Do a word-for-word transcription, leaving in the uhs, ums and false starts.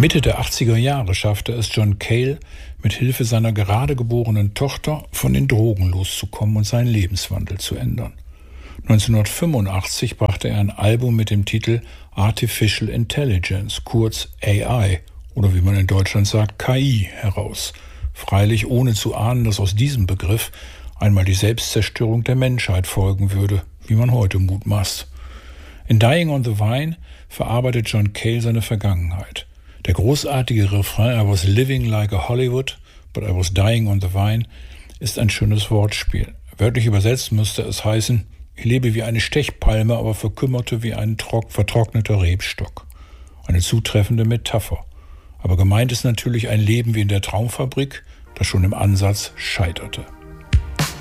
Mitte der achtziger Jahre schaffte es John Cale, mit Hilfe seiner gerade geborenen Tochter von den Drogen loszukommen und seinen Lebenswandel zu ändern. neunzehnhundertfünfundachtzig brachte er ein Album mit dem Titel Artificial Intelligence, kurz A I, oder wie man in Deutschland sagt, K I, heraus. Freilich ohne zu ahnen, dass aus diesem Begriff einmal die Selbstzerstörung der Menschheit folgen würde, wie man heute mutmaßt. In Dying on the Vine verarbeitet John Cale seine Vergangenheit. Der großartige Refrain I was living like a Hollywood, but I was dying on the vine ist ein schönes Wortspiel. Wörtlich übersetzt müsste es heißen, ich lebe wie eine Stechpalme, aber verkümmerte wie ein trock, vertrockneter Rebstock. Eine zutreffende Metapher. Aber gemeint ist natürlich ein Leben wie in der Traumfabrik, das schon im Ansatz scheiterte.